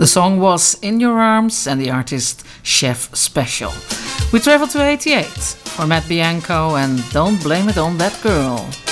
The song was In Your Arms and the artist Chef Special. We travel to 88 for Matt Bianco and Don't Blame It on That Girl.